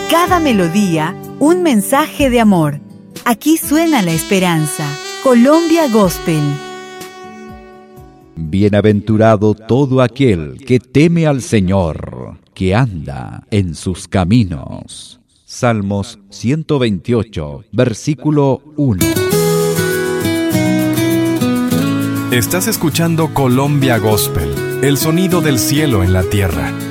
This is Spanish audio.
Cada melodía, un mensaje de amor. Aquí suena la esperanza. Colombia Gospel. Bienaventurado todo aquel que teme al Señor, que anda en sus caminos. Salmos 128, versículo 1. Estás escuchando Colombia Gospel, el sonido del cielo en la tierra.